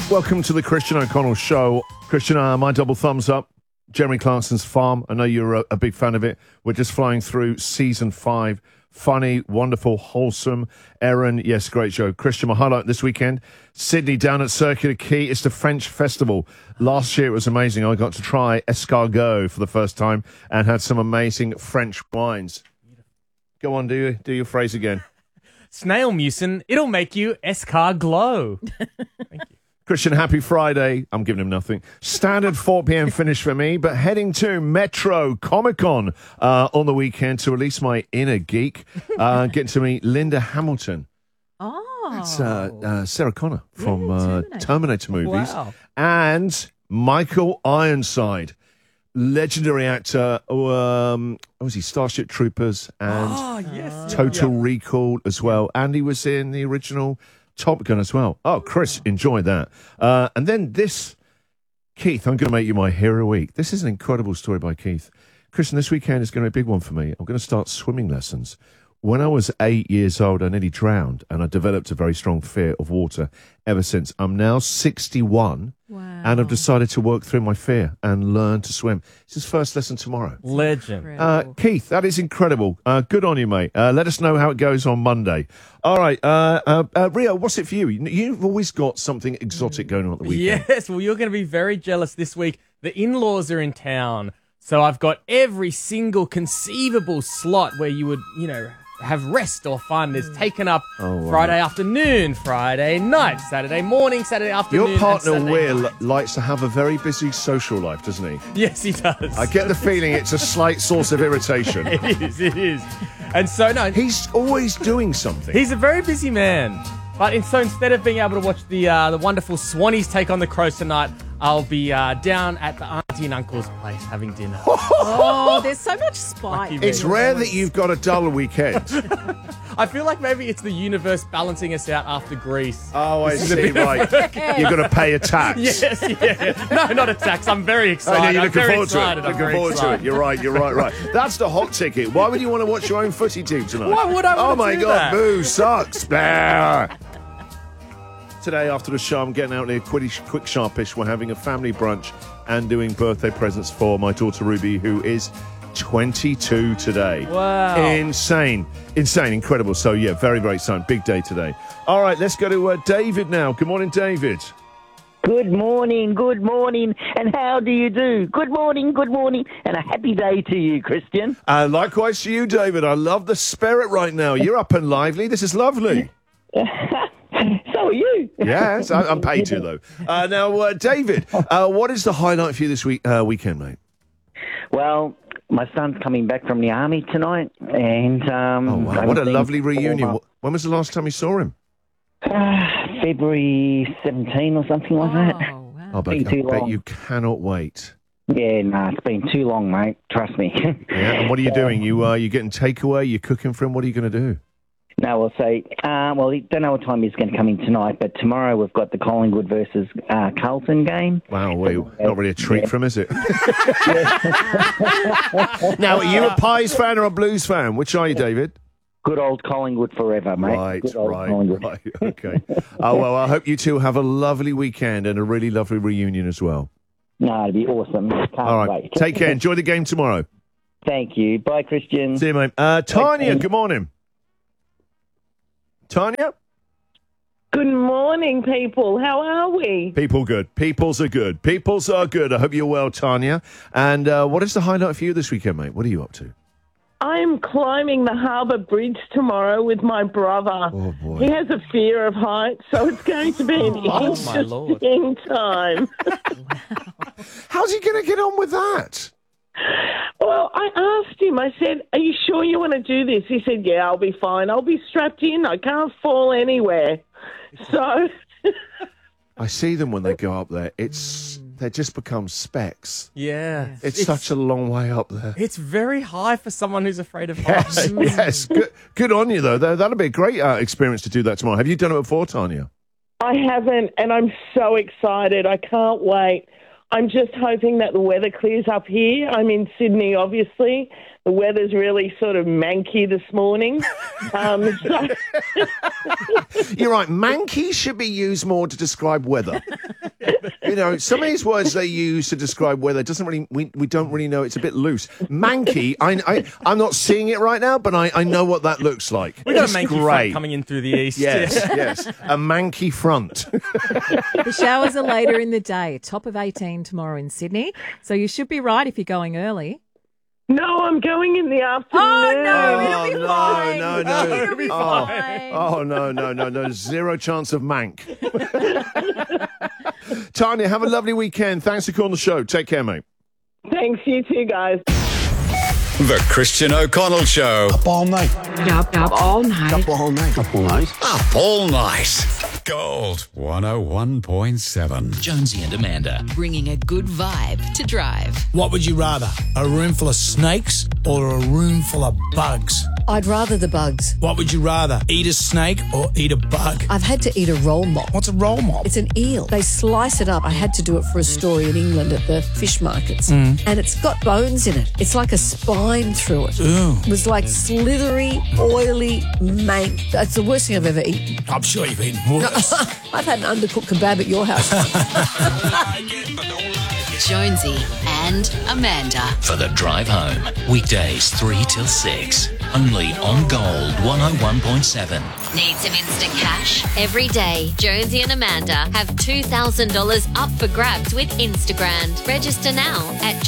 Welcome to the Christian O'Connell Show. Christian, my double thumbs up. Jeremy Clarkson's Farm. I know you're a big fan of it. We're just flying through season 5. Funny, wonderful, wholesome. Erin, yes, great show. Christian, my highlight this weekend, Sydney down at Circular Quay. It's the French festival. Last year it was amazing. I got to try escargot for the first time and had some amazing French wines. Go on, do your phrase again. Snail mucin, it'll make you escarglow. Thank you. Christian, happy Friday. I'm giving him nothing. Standard 4 p.m. finish for me, but heading to Metro Comic Con on the weekend to release my inner geek. Getting to meet Linda Hamilton. Oh. That's Sarah Connor from Terminator movies. Wow. And Michael Ironside, legendary actor. What was he? Starship Troopers and Yes. Total Recall as well. And he was in the original Top Gun as well. Oh, Chris, enjoy that. And then this, Keith, I'm going to make you my hero week. This is an incredible story by Keith. Christian, this weekend is going to be a big one for me. I'm going to start swimming lessons. When I was 8 years old, I nearly drowned, and I developed a very strong fear of water ever since. I'm now 61, and I've decided to work through my fear and learn to swim. It's his first lesson tomorrow. Legend. Keith, that is incredible. Good on you, mate. Let us know how it goes on Monday. All right, Rio, what's it for you? You've always got something exotic going on at the weekend. Yes, well, you're going to be very jealous this week. The in-laws are in town, so I've got every single conceivable slot where you would, have rest or fun is taken up. Friday afternoon, Friday night, Saturday morning, Saturday afternoon. Your partner, and Sunday Will, night. likes to have a very busy social life, doesn't he? Yes, he does. I get the feeling it's a slight source of irritation. It is. And so, no, He's always doing something. he's a very busy man. But instead of being able to watch the wonderful Swannies take on the Crows tonight, I'll be down at the auntie and uncle's place having dinner. Oh, there's so much spite. It's rare that you've got a dull weekend. I feel like maybe it's the universe balancing us out after Greece. Oh, I see, right. You're going to pay a tax. Yes, yeah. No, not a tax. I'm very I excited. know you're I'm looking very forward to it. excited. I'm Looking very forward to it. excited. You're right. That's the hot ticket. Why would you want to watch your own footy team tonight? Why would I want Oh to my do God, that? boo, sucks. Blah. Today, after the show, I'm getting out there quick sharpish. We're having a family brunch and doing birthday presents for my daughter Ruby, who is 22 today. Wow. Insane, incredible. So, yeah, very, very exciting. Big day today. All right, let's go to David now. Good morning, David. Good morning, and how do you do? Good morning, and a happy day to you, Christian. Likewise to you, David. I love the spirit right now. You're up and lively. This is lovely. So are you. Yes, I'm paid to, though. Now, David, what is the highlight for you this weekend, mate? Well, my son's coming back from the army tonight, and Oh, wow. What a lovely reunion. When was the last time you saw him? February 17 or something like that. Oh, wow. I been too bet long. you cannot wait. Yeah, no, it's been too long, mate. Trust me. Yeah, and what are you doing? You getting takeaway? You cooking for him? What are you going to do? No, we'll say, don't know what time he's going to come in tonight, but tomorrow we've got the Collingwood versus Carlton game. Wow, not really a treat for him, is it? Now, are you a Pies fan or a Blues fan? Which are you, David? Good old Collingwood forever, mate. Right. Good old Collingwood. Okay. Well, I hope you two have a lovely weekend and a really lovely reunion as well. No, it'd be awesome. Can't All right. wait. Take care. Enjoy the game tomorrow. Thank you. Bye, Christian. See you, mate. Tanya, good morning. Tanya? Good morning, people. How are we? People good. Peoples are good. Peoples are good. I hope you're well, Tanya. And what is the highlight for you this weekend, mate? What are you up to? I'm climbing the Harbour Bridge tomorrow with my brother. Oh, boy. He has a fear of heights, so it's going to be an Oh, my Lord. interesting time. How's he going to get on with that? Well, I asked him, I said, are you sure you want to do this? He said, yeah, I'll be fine. I'll be strapped in. I can't fall anywhere. So... I see them when they go up there. They just become specks. Yeah. It's such a long way up there. It's very high for someone who's afraid of Yes, heights. yes. Good on you, though. That'll be a great experience to do that tomorrow. Have you done it before, Tanya? I haven't, and I'm so excited. I can't wait. I'm just hoping that the weather clears up here. I'm in Sydney, obviously. The weather's really sort of manky this morning. So You're right. Manky should be used more to describe weather. Some of these words they use to describe weather doesn't really, we don't really know. It's a bit loose. Manky, I'm not seeing it right now, but I know what that looks like. We got a manky front coming in through the east. Yes, a manky front. The showers are later in the day, top of 18 tomorrow in Sydney. So you should be right if you're going early. No, I'm going in the afternoon. Oh, no, it'll be fine. No. It'll be fine. Oh, no. Zero chance of mank. Tanya, have a lovely weekend. Thanks for calling the show. Take care, mate. Thanks, you too, guys. The Christian O'Connell Show. Up all night. Up all night. Up all night. Up all night. Up all night. Gold 101.7. Jonesy and Amanda, bringing a good vibe to drive. What would you rather? A room full of snakes or a room full of bugs? I'd rather the bugs. What would you rather? Eat a snake or eat a bug? I've had to eat a roll mop. What's a roll mop? It's an eel. They slice it up. I had to do it for a story in England at the fish markets. And it's got bones in it. It's like a spine through it. Ooh. It was like slithery, oily mank. That's the worst thing I've ever eaten. I'm sure you've eaten worse. I've had an undercooked kebab at your house. Jonesy and Amanda. For the drive home. Weekdays 3 till 6. Only on Gold 101.7. Need some instant cash? Every day, Jonesy and Amanda have $2,000 up for grabs with Instagram. Register now at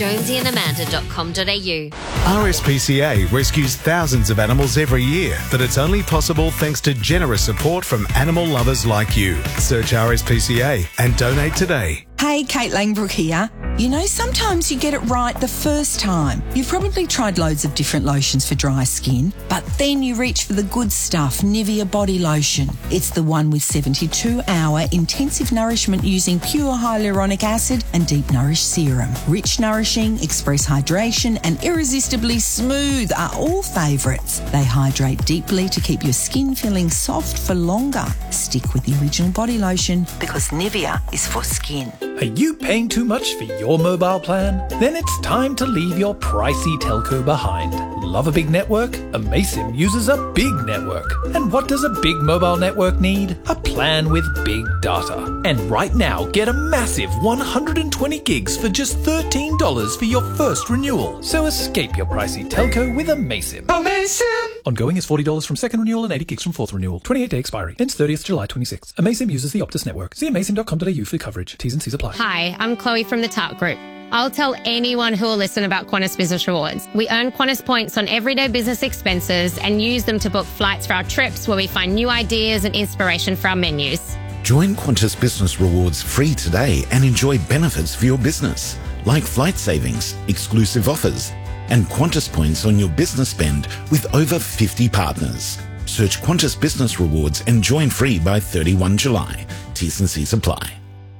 jonesyandamanda.com.au. RSPCA rescues thousands of animals every year, but it's only possible thanks to generous support from animal lovers like you. Search RSPCA and donate today. Hey, Kate Langbrook here. You know, sometimes you get it right the first time. You've probably tried loads of different lotions for dry skin, but then you reach for the good stuff, Nivea Body Lotion. It's the one with 72-hour intensive nourishment using pure hyaluronic acid and deep nourish serum. Rich, nourishing, express hydration and irresistibly smooth are all favourites. They hydrate deeply to keep your skin feeling soft for longer. Stick with the original body lotion because Nivea is for skin. Are you paying too much for your mobile plan? Then it's time to leave your pricey telco behind. Love a big network? Amaysim uses a big network. And what does a big mobile network need? A plan with big data. And right now, get a massive 120 gigs for just $13 for your first renewal. So escape your pricey telco with Amaysim. Amaysim! Ongoing is $40 from second renewal and 80 gigs from fourth renewal. 28-day expiry. Ends 30th July 26. Amaysim uses the Optus network. See amaysim.com.au for coverage. T's and C's apply. Hi, I'm Chloe from the TARP Group. I'll tell anyone who will listen about Qantas Business Rewards. We earn Qantas points on everyday business expenses and use them to book flights for our trips where we find new ideas and inspiration for our menus. Join Qantas Business Rewards free today and enjoy benefits for your business, like flight savings, exclusive offers, and Qantas points on your business spend with over 50 partners. Search Qantas Business Rewards and join free by 31 July. T's and C's apply.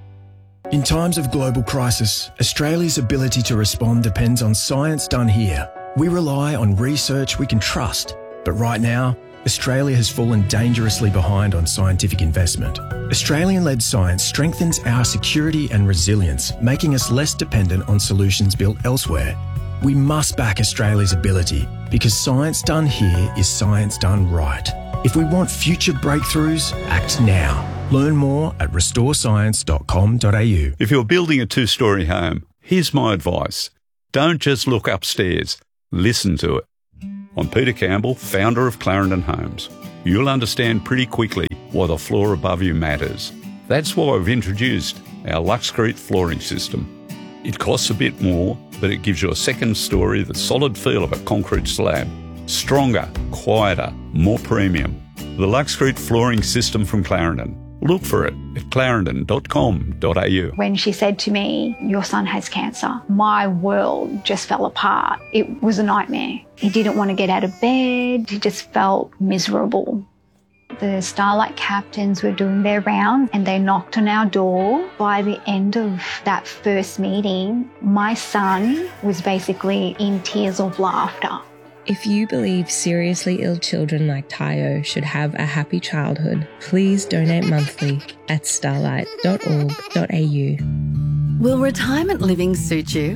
In times of global crisis, Australia's ability to respond depends on science done here. We rely on research we can trust, but right now, Australia has fallen dangerously behind on scientific investment. Australian-led science strengthens our security and resilience, making us less dependent on solutions built elsewhere. We must back Australia's ability because science done here is science done right. If we want future breakthroughs, act now. Learn more at restorescience.com.au. If you're building a two-storey home, here's my advice. Don't just look upstairs. Listen to it. I'm Peter Campbell, founder of Clarendon Homes. You'll understand pretty quickly why the floor above you matters. That's why I've introduced our Luxcrete flooring system. It costs a bit more, but it gives you a second story the solid feel of a concrete slab. Stronger, quieter, more premium. The Luxcrete flooring system from Clarendon. Look for it at clarendon.com.au. When she said to me, "Your son has cancer," my world just fell apart. It was a nightmare. He didn't want to get out of bed. He just felt miserable. The Starlight captains were doing their round and they knocked on our door. By the end of that first meeting, my son was basically in tears of laughter. If you believe seriously ill children like Tayo should have a happy childhood, please donate monthly at starlight.org.au. Will retirement living suit you?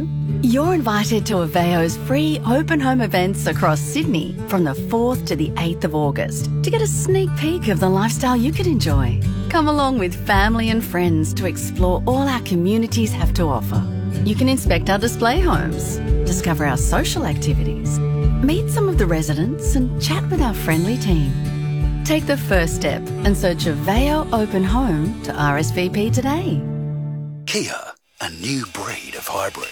You're invited to Aveo's free open home events across Sydney from the 4th to the 8th of August to get a sneak peek of the lifestyle you could enjoy. Come along with family and friends to explore all our communities have to offer. You can inspect our display homes, discover our social activities, meet some of the residents and chat with our friendly team. Take the first step and search Aveo Open Home to RSVP today. Kia, a new breed of hybrid.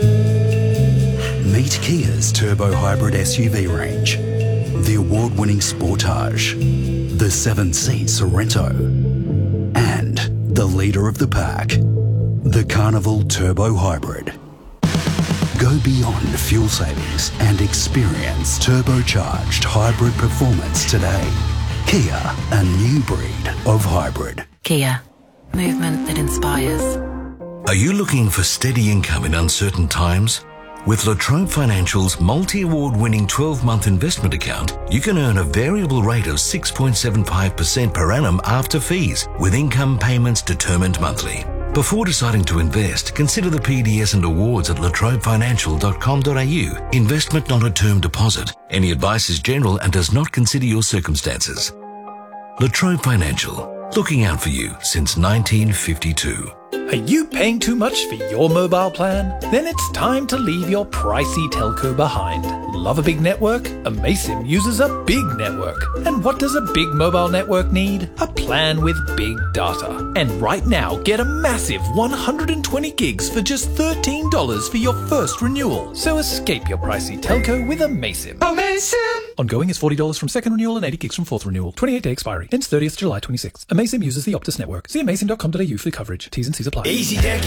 Meet Kia's turbo hybrid SUV range. The award-winning Sportage, the 7-seat Sorento, and the leader of the pack, the Carnival Turbo Hybrid. Go beyond fuel savings and experience turbocharged hybrid performance today. Kia, a new breed of hybrid. Kia, movement that inspires. Are you looking for steady income in uncertain times? With La Trobe Financial's multi-award-winning 12-month investment account, you can earn a variable rate of 6.75% per annum after fees, with income payments determined monthly. Before deciding to invest, consider the PDS and awards at latrobefinancial.com.au. Investment not a term deposit. Any advice is general and does not consider your circumstances. La Trobe Financial, looking out for you since 1952. Are you paying too much for your mobile plan? Then it's time to leave your pricey telco behind. Love a big network? Amaysim uses a big network. And what does a big mobile network need? A plan with big data. And right now, get a massive 120 gigs for just $13 for your first renewal. So escape your pricey telco with Amaysim. Amaysim! Ongoing is $40 from second renewal and 80 gigs from fourth renewal. 28-day expiry. Ends 30th July 26. Amaysim uses the Optus network. See amaysim.com.au for coverage. T's and C's apply. Easy,